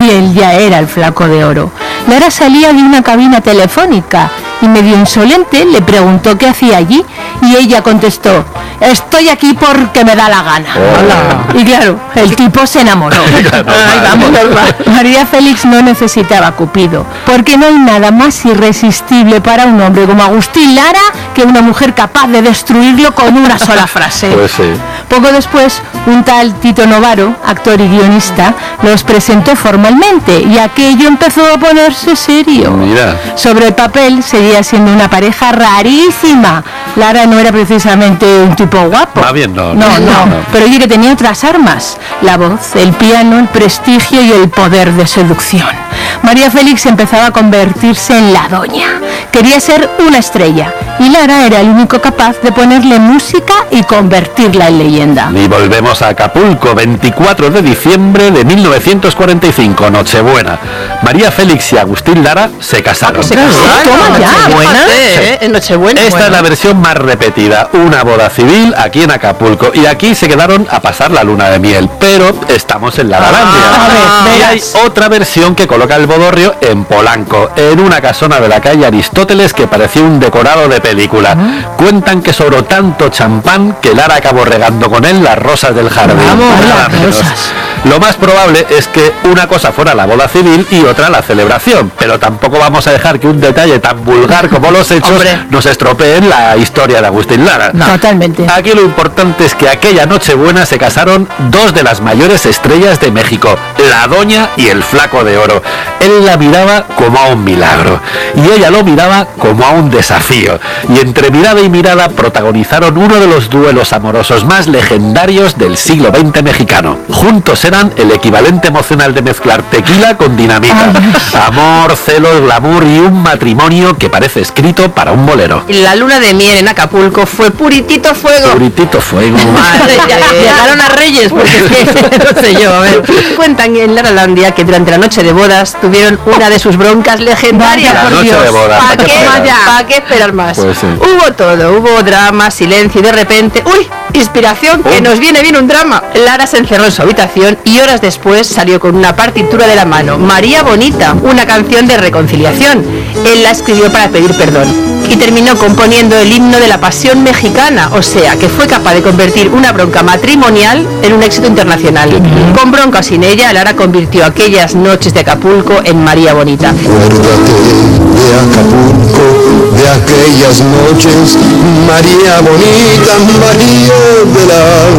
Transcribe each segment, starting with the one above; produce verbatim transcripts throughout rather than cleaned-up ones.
y él ya era el Flaco de Oro. Lara salía de una cabina telefónica y medio insolente le preguntó qué hacía allí y ella contestó: estoy aquí porque me da la gana. Hola. Y claro, el tipo se enamoró. Ay, vamos, María Félix no necesitaba Cupido, porque no hay nada más irresistible para un hombre como Agustín Lara que una mujer capaz de destruirlo con una sola frase. Pues sí. Poco después, un tal Tito Novaro, actor y guionista, los presentó formalmente y aquello empezó a ponerse serio. Mira. Sobre el papel seguía siendo una pareja rarísima. Lara no era precisamente un tipo guapo. Más bien no. No, no, no. no. Pero oye, que tenía otras armas: la voz, el piano, el prestigio y el poder de seducción. María Félix empezaba a convertirse en la doña. Quería ser una estrella y Lara era el único capaz de ponerle música y convertirla en leyenda. Y volvemos a Acapulco, veinticuatro de diciembre de mil novecientos cuarenta y cinco, Nochebuena. María Félix y Agustín Lara se casaron. ¿Se casaron? ¿Cómo ya? ¿Nochebuena? ¿Eh? ¿En Nochebuena? Esta Bueno. es la versión más repetida, una boda civil aquí en Acapulco, y aquí se quedaron a pasar la luna de miel, pero estamos en La Lalandia. Ah, a ver, y hay verás. otra versión que coloca el bodorrio en Polanco, en una casona de la calle Aristóteles que parecía un decorado de película. Cuentan que sobró tanto champán que Lara acabó regando con él las rosas del jardín. Vamos, Nada las menos. rosas. Lo más probable es que una cosa fuera la boda civil y otra la celebración, pero tampoco vamos a dejar que un detalle tan vulgar como los hechos Hombre. nos estropeen la historia de Agustín Lara. No. Totalmente. Aquí lo importante es que aquella Nochebuena se casaron dos de las mayores estrellas de México, la Doña y el Flaco de Oro. Él la miraba como a un milagro y ella lo miraba como a un desafío. Y entre mirada y mirada protagonizaron uno de los duelos amorosos más legendarios del siglo veinte mexicano. Juntos eran el equivalente emocional de mezclar tequila con dinamita. Amor, celos, glamour y un matrimonio que parece escrito para un bolero. La luna de miel en Acapulco fue puritito fuego. Puritito fuego. Madre, ya, llegaron a Reyes, porque es que, no sé yo, a ver. Cuentan en La Lalandia que durante la noche de bodas tuvieron una de sus broncas legendarias. La por noche Dios. de bodas, ¿Para ¿para qué, qué esperar? ¿Para qué esperar más? Pues sí. Hubo todo, hubo drama, silencio y de repente, ¡uy! Inspiración, que Oh. nos viene bien un drama. Lara se encerró en su habitación y horas después salió con una partitura de la mano, María Bonita, una canción de reconciliación. Él la escribió para pedir perdón y terminó componiendo el himno de la pasión mexicana, o sea, que fue capaz de convertir una bronca matrimonial en un éxito internacional. Con bronca o sin ella, Lara convirtió aquellas noches de Acapulco en María Bonita. Acuérdate de Acapulco, de aquellas noches, María bonita, María del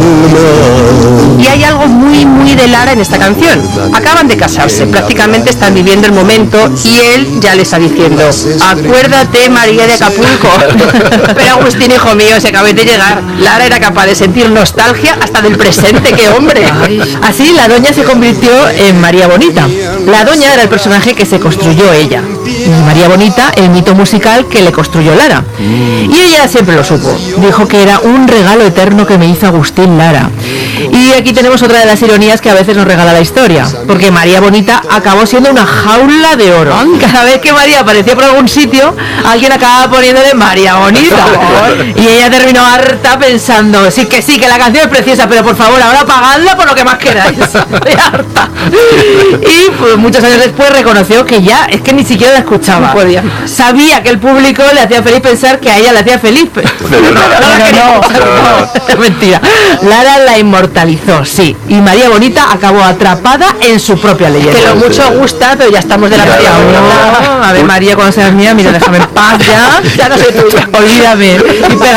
alma. Y hay algo muy, muy de Lara en esta canción. Acaban de casarse, prácticamente están viviendo el momento y él ya le está diciendo: acuérdate, María de Acapulco. Pero Agustín, hijo mío, se acaba de llegar. Lara era capaz de sentir nostalgia hasta del presente, qué hombre. Así la doña se convirtió en María Bonita. La doña era el personaje que se construyó ella. Y María Bonita, el mito musical que le construyó Lara. Y ella siempre lo supo. Dijo que era un regalo eterno que me hizo Agustín Lara. Y aquí tenemos otra de las ironías que a veces nos regala la historia, porque María Bonita acabó siendo una jaula de oro. Cada vez que María aparecía por algún sitio, alguien acababa poniéndole María Bonita. Y ella terminó harta pensando: sí, que sí, que la canción es preciosa, pero por favor, ahora pagadla por lo que más queráis. De harta. Y pues, muchos años después reconoció que ya es que ni siquiera la escuchaba. No podía. Sabía que el público le hacía feliz pensar que a ella le hacía feliz. Pero Pero no, no, no, no, no, mentira. Lara la inmortalizó, sí. Y María Bonita acabó atrapada en su propia leyenda. Que lo mucho gusta, pero ya estamos de la María Bonita. A ver, María, cuando seas mía, mira, déjame en paz ya. Ya no soy tuya. Olvídame. Y pega